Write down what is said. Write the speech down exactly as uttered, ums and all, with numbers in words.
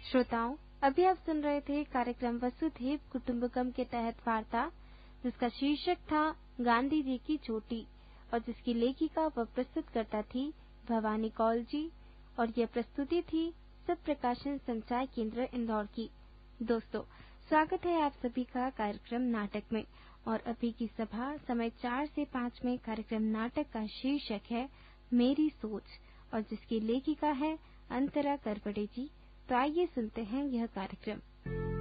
श्रोताओं, अभी आप सुन रहे थे कार्यक्रम वसुधैव कुटुंबकम के तहत वार्ता, जिसका शीर्षक था गांधी जी की चोटी और जिसकी लेखिका व प्रस्तुतकर्ता थी भवानी कौल जी और यह प्रस्तुति थी सब प्रकाशन संचार केंद्र इंदौर की। दोस्तों, स्वागत है आप सभी का कार्यक्रम नाटक में और अभी की सभा समय चार से पाँच में कार्यक्रम नाटक का शीर्षक है मेरी सोच और जिसकी लेखिका है अंतरा करपड़े जी। तो आइए सुनते हैं यह कार्यक्रम।